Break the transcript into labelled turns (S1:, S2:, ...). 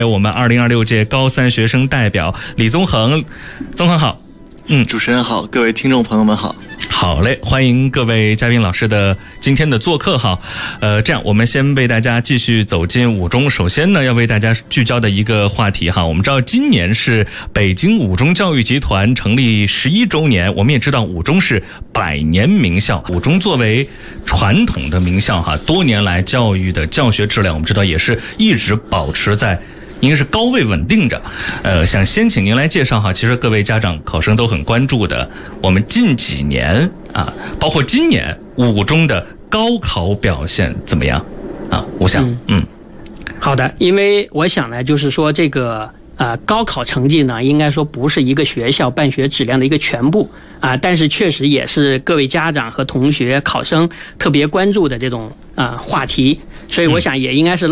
S1: 我们2026届高三学生代表李宗恒，宗恒好。
S2: 主持人好，各位听众朋友们好。
S1: 好嘞，欢迎各位嘉宾老师的今天的做客哈。这样我们先为大家继续走进五中。首先呢，要为大家聚焦的一个话题哈，我们知道今年是北京五中教育集团成立11周年，我们也知道五中是100年名校。五中作为传统的名校哈，多年来教育的教学质量，我们知道也是一直保持在应该是高位稳定着。想先请您来介绍哈，其实各位家长考生都很关注的，我们近几年啊，包括今年五中的高考表现怎么样啊？我想
S3: 好的，因为我想呢，就是说这个高考成绩呢，应该说不是一个学校办学质量的一个全部啊，但是确实也是各位家长和同学考生特别关注的这种话题，所以我想也应该是